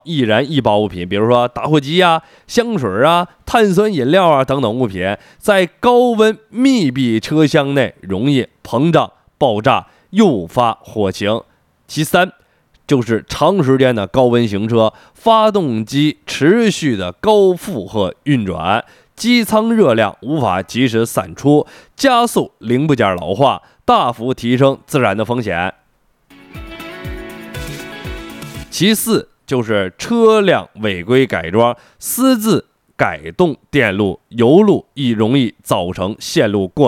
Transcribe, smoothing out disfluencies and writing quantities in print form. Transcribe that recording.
易燃易爆物品，比如说打火机啊、香水啊、碳酸饮料啊等等物品，在高温密闭车厢内容易膨胀、爆炸，诱发火情。其三，就是长时间的高温行车，发动机持续的高负荷运转，机舱热量无法及时散出，加速零部件老化，大幅提升自燃的风险。其四，就是车辆违规改装，私自改动电路、油路，亦容易造成线路过